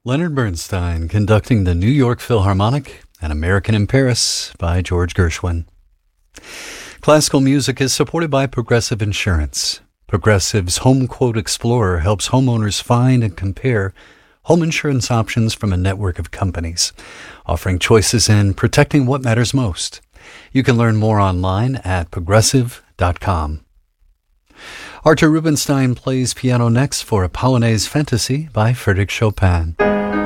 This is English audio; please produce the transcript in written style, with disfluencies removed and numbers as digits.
Leonard Bernstein conducting the New York Philharmonic and American in Paris by George Gershwin. Classical music is supported by Progressive Insurance. Progressive's Home Quote Explorer helps homeowners find and compare home insurance options from a network of companies, offering choices in protecting what matters most. You can learn more online at progressive.com. Arthur Rubinstein plays piano next for a Polonaise Fantasy by Frédéric Chopin.